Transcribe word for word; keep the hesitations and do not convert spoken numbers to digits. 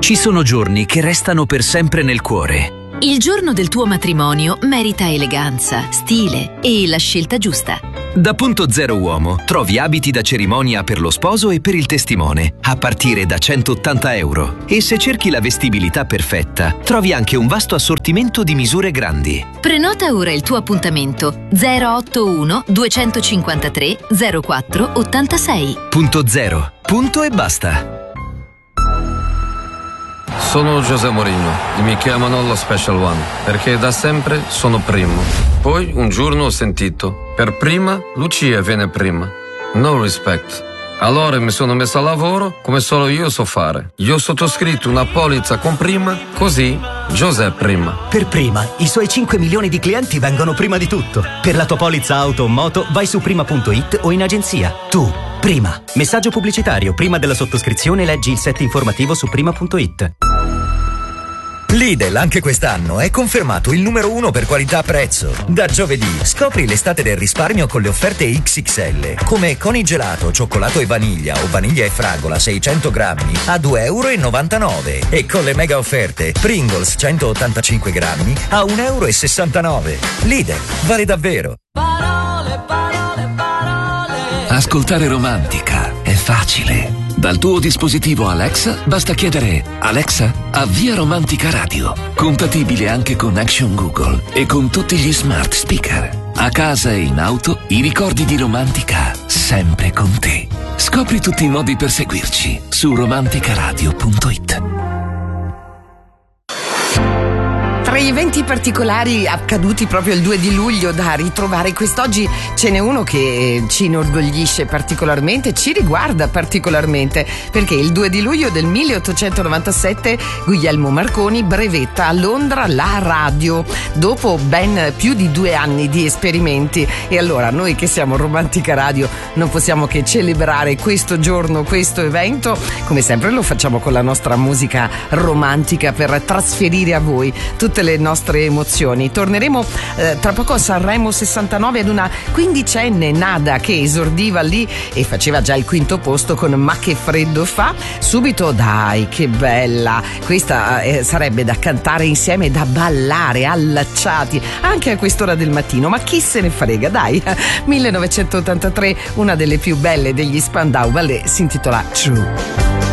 Ci sono giorni che restano per sempre nel cuore. Il giorno del tuo matrimonio merita eleganza, stile e la scelta giusta. Da Punto Zero Uomo trovi abiti da cerimonia per lo sposo e per il testimone, a partire da centottanta euro. E se cerchi la vestibilità perfetta, trovi anche un vasto assortimento di misure grandi. Prenota ora il tuo appuntamento zero otto uno duecentocinquantatré zero quattro ottantasei. Punto Zero. Punto e basta. Sono José Mourinho e mi chiamano lo Special One perché da sempre sono primo. Poi un giorno ho sentito: per prima Lucia viene prima. No respect. Allora mi sono messo a lavoro come solo io so fare. Io ho sottoscritto una polizza con prima, così José prima. Per prima, i suoi cinque milioni di clienti vengono prima di tutto. Per la tua polizza auto o moto vai su prima punto it o in agenzia. Tu, prima. Messaggio pubblicitario: prima della sottoscrizione leggi il set informativo su prima punto it. Lidl anche quest'anno è confermato il numero uno per qualità-prezzo. Da giovedì scopri l'estate del risparmio con le offerte X X L, come conigelato, cioccolato e vaniglia o vaniglia e fragola seicento grammi a due euro e novantanove e con le mega offerte Pringles centottantacinque grammi a un euro e sessantanove. Lidl, vale davvero. Parole, parole, parole. Ascoltare Romantica è facile. Dal tuo dispositivo Alexa basta chiedere: Alexa, avvia Romantica Radio. Compatibile anche con Action Google e con tutti gli smart speaker. A casa e in auto, i ricordi di Romantica sempre con te. Scopri tutti i modi per seguirci su romanticaradio punto it. Tra gli eventi particolari accaduti proprio il due di luglio da ritrovare quest'oggi ce n'è uno che ci inorgoglisce particolarmente, ci riguarda particolarmente, perché il due di luglio del milleottocentonovantasette Guglielmo Marconi brevetta a Londra la radio dopo ben più di due anni di esperimenti. E allora noi che siamo Romantica Radio non possiamo che celebrare questo giorno, questo evento. Come sempre lo facciamo con la nostra musica romantica per trasferire a voi tutte le nostre emozioni. Torneremo eh, tra poco a Sanremo sessantanove ad una quindicenne Nada che esordiva lì e faceva già il quinto posto con Ma che freddo fa. Subito dai, che bella, questa eh, sarebbe da cantare insieme, da ballare allacciati anche a quest'ora del mattino, ma chi se ne frega, dai. millenovecentottantatré, una delle più belle degli Spandau Ballet, si intitola True.